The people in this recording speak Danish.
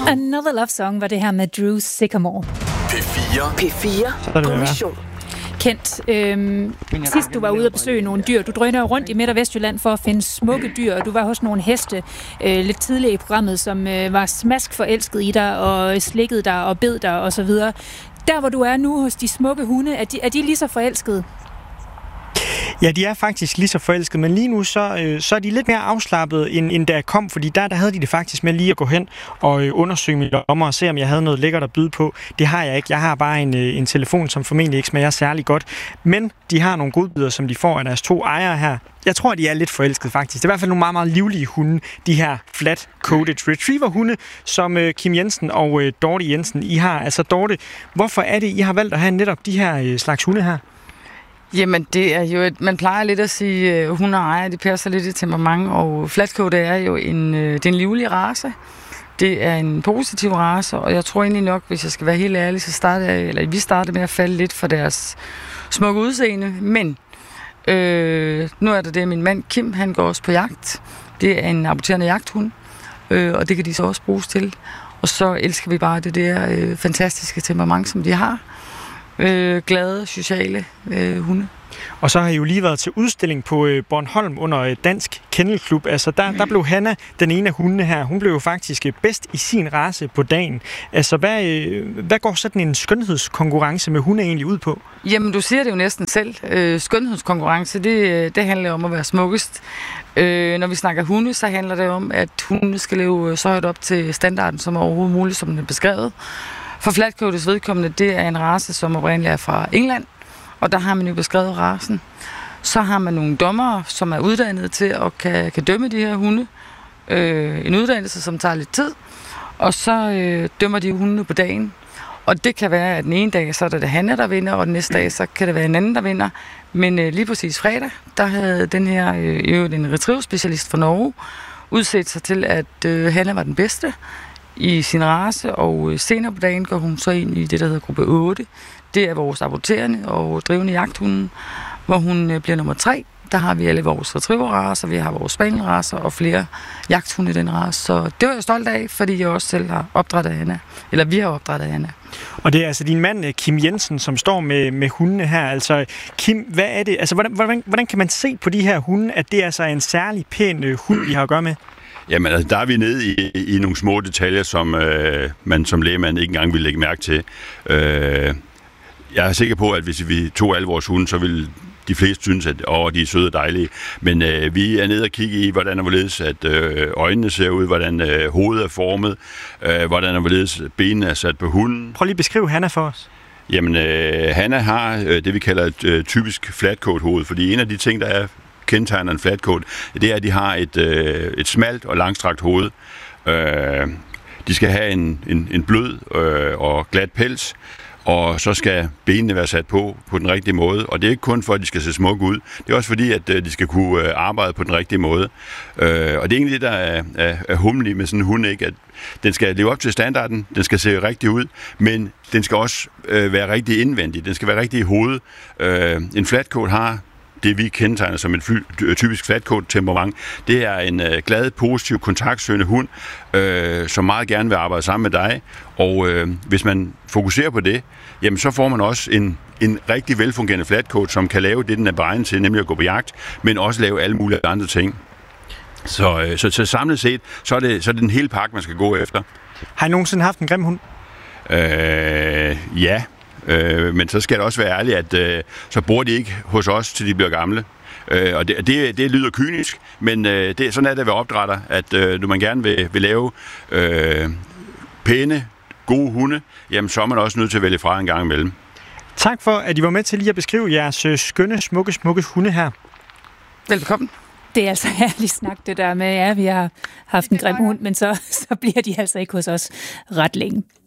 Another Love Song var det her med Drew Sycamore. P4. God Kent, sidst du var ude at besøge nogle dyr, du drøner rundt i Midt- og Vestjylland for at finde smukke dyr, og du var hos nogle heste lidt tidligere i programmet, som var smask forelsket i dig, og slikkede dig og bed dig osv. Der, hvor du er nu hos de smukke hunde, er de lige så forelskede? Ja, de er faktisk lige så forelskede, men lige nu så er de lidt mere afslappede, end da jeg kom, fordi der havde de det faktisk med lige at gå hen og undersøge mine lommer og se, om jeg havde noget lækkert at byde på. Det har jeg ikke. Jeg har bare en telefon, som formentlig ikke smager særlig godt, men de har nogle godbidder, som de får af deres 2 ejere her. Jeg tror, de er lidt forelskede faktisk. Det er i hvert fald nogle meget, meget livlige hunde, de her flat-coated retriever-hunde, som Kim Jensen og Dorte Jensen, I har. Altså Dorte, hvorfor er det, I har valgt at have netop de her slags hunde her? Jamen, det er jo man plejer lidt at sige, hunde og ejer, de passer lidt i temperament, og flatcoat er jo det er en livlig race. Det er en positiv race, og jeg tror egentlig nok, hvis jeg skal være helt ærlig, så vi startede med at falde lidt for deres smukke udseende, men nu er det min mand Kim, han går også på jagt. Det er en aborterende jagthund, og det kan de så også bruges til. Og så elsker vi bare det der fantastiske temperament, som de har. Glade, sociale hunde. Og så har I jo lige været til udstilling på Bornholm under Dansk Kennelklub. Altså der blev Hanna, den ene af hundene her, hun blev jo faktisk bedst i sin race på dagen. Altså hvad går sådan en skønhedskonkurrence med hunde egentlig ud på? Jamen du siger det jo næsten selv. Skønhedskonkurrence, det handler om at være smukkest. Når vi snakker hunde, så handler det om, at hunde skal leve så højt op til standarden som overhovedet muligt, som den er beskrevet. For flatcoateds vedkommende, det er en race, som oprindeligt er fra England, og der har man jo beskrevet racen. Så har man nogle dommere, som er uddannet til at kan dømme de her hunde. En uddannelse, som tager lidt tid, og så dømmer de hundene på dagen. Og det kan være, at den ene dag, så er det Hanna, der vinder, og den næste dag, så kan det være en anden, der vinder. Men lige præcis fredag, der havde den her, en retriever-specialist fra Norge, udset sig til, at Hanna var den bedste i sin race, og senere på dagen går hun så ind i det, der hedder gruppe 8. Det er vores aborterende og drivende jagthunden, hvor hun bliver nummer 3. Der har vi alle vores retriever-racer, vi har vores spaniel-racer og flere jagthunde i den race. Så det var jeg stolt af, fordi jeg også selv har opdrættet Hanna. Eller vi har opdrættet Hanna. Og det er altså din mand, Kim Jensen, som står med hundene her. Altså, Kim, hvad er det? Altså, hvordan kan man se på de her hunde, at det er altså en særlig pæn hund, vi har at gøre med? Jamen, altså, der er vi nede i nogle små detaljer, som man som lægemand ikke engang vil lægge mærke til. Jeg er sikker på, at hvis vi tog alle vores hunde, så ville de fleste synes, at de er søde og dejlige. Men vi er nede og kigge i, hvordan og hvorledes at øjnene ser ud, hvordan hovedet er formet, hvordan og hvorledes benene er sat på hunden. Prøv lige at beskrive Hanna for os. Jamen, Hanna har det, vi kalder et typisk flatcoat-hoved, fordi en af de ting, der er kendetegner en flatcoat, det er, at de har et smalt og langstrakt hoved. De skal have en blød og glat pels, og så skal benene være sat på den rigtige måde. Og det er ikke kun for, at de skal se smukke ud. Det er også fordi, at de skal kunne arbejde på den rigtige måde. Og det er egentlig det, der er humlen med sådan en hund, ikke? At den skal leve op til standarden, den skal se rigtig ud, men den skal også være rigtig indvendig. Den skal være rigtig i hovedet. En flatcoat har det, vi kendetegner som en typisk flatcoat-temperament, det er en glad, positiv, kontaktsøgende hund, som meget gerne vil arbejde sammen med dig. Og hvis man fokuserer på det, jamen så får man også en rigtig velfungerende flatcoat, som kan lave det, den er beregnet til, nemlig at gå på jagt, men også lave alle mulige andre ting. Så samlet set, så er det den hele pakke, man skal gå efter. Har I nogensinde haft en grim hund? Ja. Men så skal det også være ærligt, at så bor de ikke hos os, til de bliver gamle. Og det lyder kynisk, men sådan er det at være opdrætter, at når man gerne vil lave pæne, gode hunde, jamen så er man også nødt til at vælge fra en gang imellem. Tak for, at I var med til lige at beskrive jeres skønne, smukke hunde her. Velkommen. Det er altså herligt snak, det der med, ja, vi har haft en grim hund, men så bliver de altså ikke hos os ret længe.